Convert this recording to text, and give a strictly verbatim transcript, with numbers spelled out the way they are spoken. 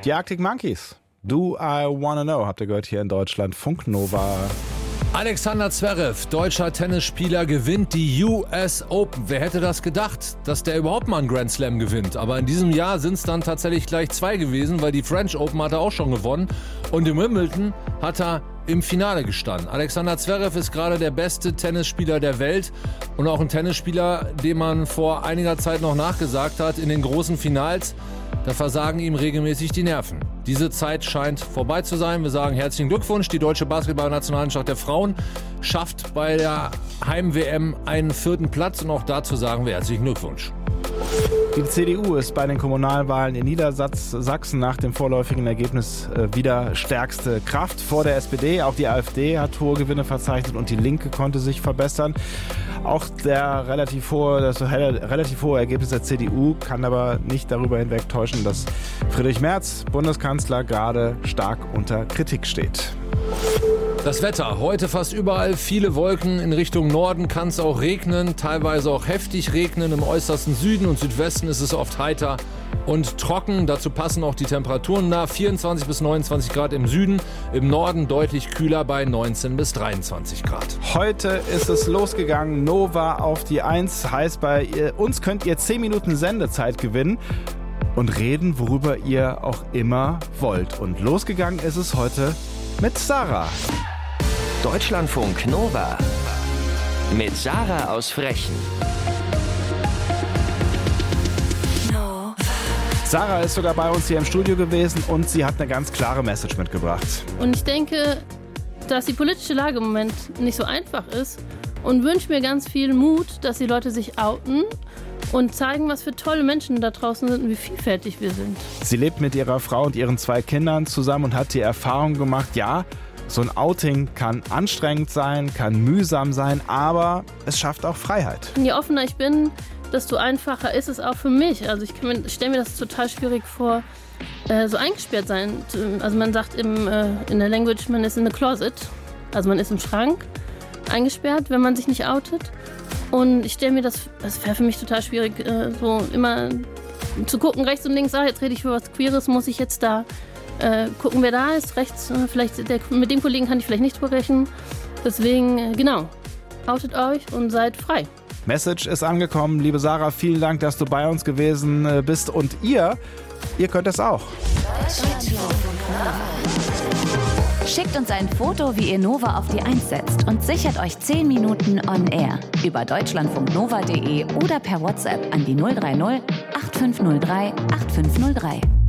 Die Arctic Monkeys. Do I Wanna Know, habt ihr gehört hier in Deutschland. Funk Nova. Alexander Zverev, deutscher Tennisspieler, gewinnt die U S Open. Wer hätte das gedacht, dass der überhaupt mal einen Grand Slam gewinnt? Aber in diesem Jahr sind es dann tatsächlich gleich zwei gewesen, weil die French Open hat er auch schon gewonnen. Und in Wimbledon hat er im Finale gestanden. Alexander Zverev ist gerade der beste Tennisspieler der Welt und auch ein Tennisspieler, dem man vor einiger Zeit noch nachgesagt hat, in den großen Finals, da versagen ihm regelmäßig die Nerven. Diese Zeit scheint vorbei zu sein. Wir sagen herzlichen Glückwunsch. Die deutsche Basketball-Nationalmannschaft der Frauen schafft bei der Heim-W M einen vierten Platz und auch dazu sagen wir herzlichen Glückwunsch. Die C D U ist bei den Kommunalwahlen in Niedersachsen nach dem vorläufigen Ergebnis wieder stärkste Kraft vor der S P D. Auch die AfD hat hohe Gewinne verzeichnet und die Linke konnte sich verbessern. Auch der relativ hohe, das relativ hohe Ergebnis der C D U kann aber nicht darüber hinwegtäuschen, dass Friedrich Merz, Bundeskanzler, gerade stark unter Kritik steht. Das Wetter. Heute fast überall viele Wolken. In Richtung Norden kann es auch regnen, teilweise auch heftig regnen. Im äußersten Süden und Südwesten ist es oft heiter und trocken. Dazu passen auch die Temperaturen nach. vierundzwanzig bis neunundzwanzig Grad im Süden, im Norden deutlich kühler bei neunzehn bis dreiundzwanzig Grad. Heute ist es losgegangen. Nova auf die eins. Heißt, bei uns könnt ihr zehn Minuten Sendezeit gewinnen und reden, worüber ihr auch immer wollt. Und losgegangen ist es heute mit Sarah. Deutschlandfunk Nova mit Sarah aus Frechen. Sarah ist sogar bei uns hier im Studio gewesen und sie hat eine ganz klare Message mitgebracht. Und ich denke, dass die politische Lage im Moment nicht so einfach ist und wünsche mir ganz viel Mut, dass die Leute sich outen und zeigen, was für tolle Menschen da draußen sind und wie vielfältig wir sind. Sie lebt mit ihrer Frau und ihren zwei Kindern zusammen und hat die Erfahrung gemacht, ja, so ein Outing kann anstrengend sein, kann mühsam sein, aber es schafft auch Freiheit. Je offener ich bin, desto einfacher ist es auch für mich. Also ich stelle mir das total schwierig vor, äh, so eingesperrt sein. Also man sagt im, äh, in der Language, man ist in the closet, also man ist im Schrank eingesperrt, wenn man sich nicht outet. Und ich stelle mir das, das wäre für mich total schwierig, äh, so immer zu gucken, rechts und links, ah, jetzt rede ich für was Queeres, muss ich jetzt da äh, gucken, wer da ist, rechts, äh, vielleicht der, mit dem Kollegen kann ich vielleicht nicht sprechen. Deswegen, äh, genau, outet euch und seid frei. Message ist angekommen. Liebe Sarah, vielen Dank, dass du bei uns gewesen bist. Und ihr, ihr könnt es auch. Schickt uns ein Foto, wie ihr Nova auf die eins setzt und sichert euch zehn Minuten on air über deutschlandfunknova punkt de oder per WhatsApp an die null drei null acht fünf null drei acht fünf null drei.